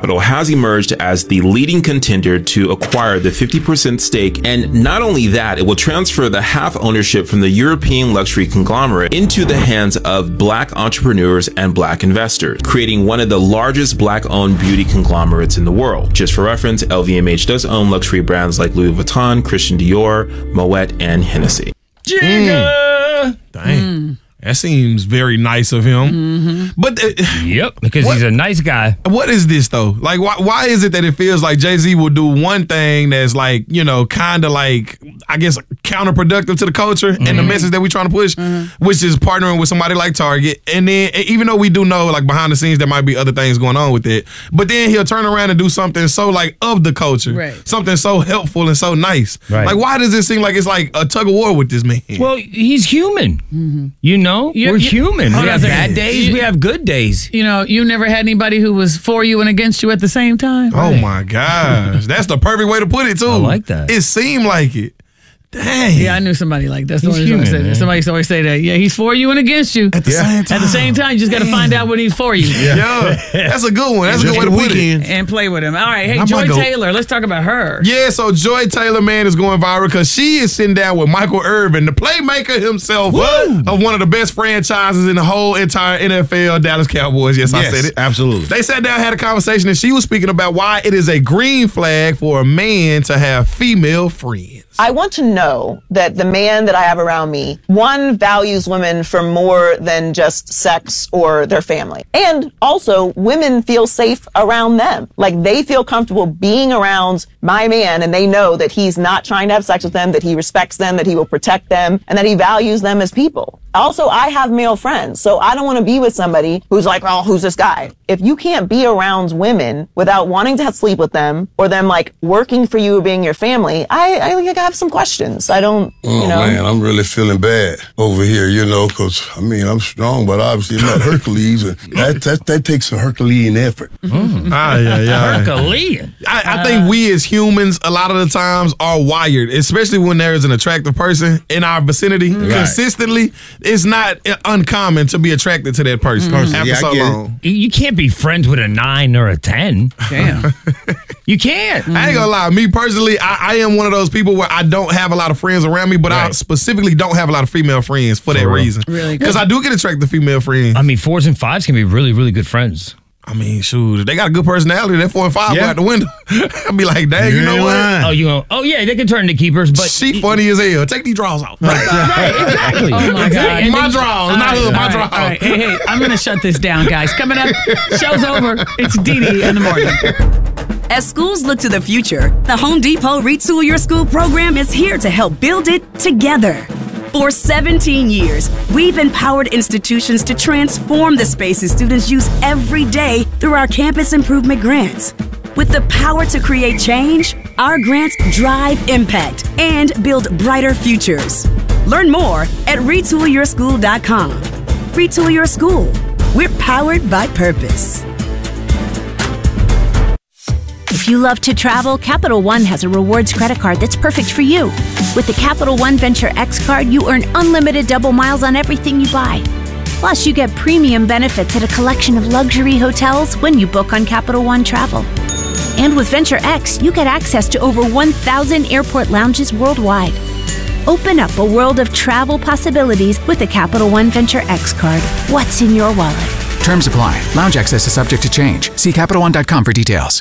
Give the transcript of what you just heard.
Capital has emerged as the leading contender to acquire the 50% stake. And not only that, it will transfer the half ownership from the European luxury conglomerate into the hands of Black entrepreneurs and Black investors, creating one of the largest Black-owned beauty conglomerates in the world. Just for reference, LVMH does own luxury brands like Louis Vuitton, Christian Dior, Moet, and Hennessy. Dang. That seems very nice of him. But because he's a nice guy. What is this though? Like, why is it that it feels like Jay-Z will do one thing that's like, you know, kind of like, I guess, counterproductive to the culture and the message that we're trying to push, which is partnering with somebody like Target. And then, even though we do know, like, behind the scenes, there might be other things going on with it, but then he'll turn around and do something so, like, of the culture, something so helpful and so nice. Like, why does it seem like it's like a tug of war with this man? Well, he's human. You know, we're human. We have bad days. We have good days. You know, you never had anybody who was for you and against you at the same time? Oh, my gosh. That's the perfect way to put it, too. I like that. It seemed like it. Dang. Yeah, I knew somebody like that. He's human, man. Somebody used to always say that. Yeah, he's for you and against you. At the same time. At the same time, you just got to find out when he's for you. Yeah. That's a good one. That's a good way to put it. And play with him. All right. Hey, Joy Taylor, let's talk about her. Yeah, so Joy Taylor, man, is going viral because she is sitting down with Michael Irvin, the playmaker himself of one of the best franchises in the whole entire NFL, Dallas Cowboys. Yes, I said it. Absolutely. They sat down, had a conversation, and she was speaking about why it is a green flag for a man to have female friends. I want to know that the man that I have around me, one, values women for more than just sex or their family. And also, women feel safe around them. Like, they feel comfortable being around my man, and they know that he's not trying to have sex with them, that he respects them, that he will protect them, and that he values them as people. Also, I have male friends, so I don't want to be with somebody who's like, oh, who's this guy? If you can't be around women without wanting to sleep with them or them, like, working for you or being your family, I have some questions. I don't, you know. Man, I'm really feeling bad over here, you know, because, I mean, I'm strong, but obviously I'm not Hercules, and that takes some Herculean effort. Herculean. I think we as humans, a lot of the times, are wired, especially when there is an attractive person in our vicinity consistently. It's not uncommon to be attracted to that person after so long. You can't be friends with a 9 or a 10. Damn. You can't. I ain't gonna lie. Me personally, I am one of those people where I don't have a lot of friends around me, but I specifically don't have a lot of female friends for that reason. Really? Because I do get attracted to female friends. I mean, 4s and 5s can be really, really good friends. I mean, shoot, if they got a good personality, that 4 and 5 go out the window. I'll be like, dang, you know what? Oh, yeah, they can turn into keepers, but she funny as hell. Take these drawers off. Right, exactly. Oh, my God. My drawers, not her, my drawers. All right. Hey, I'm going to shut this down, guys. Coming up, show's over. It's Dee in the morning. As schools look to the future, the Home Depot Retool Your School program is here to help build it together. For 17 years, we've empowered institutions to transform the spaces students use every day through our campus improvement grants. With the power to create change, our grants drive impact and build brighter futures. Learn more at retoolyourschool.com. Retool Your School. We're powered by purpose. If you love to travel, Capital One has a rewards credit card that's perfect for you. With the Capital One Venture X card, you earn unlimited double miles on everything you buy. Plus, you get premium benefits at a collection of luxury hotels when you book on Capital One Travel. And with Venture X, you get access to over 1,000 airport lounges worldwide. Open up a world of travel possibilities with the Capital One Venture X card. What's in your wallet? Terms apply. Lounge access is subject to change. See CapitalOne.com for details.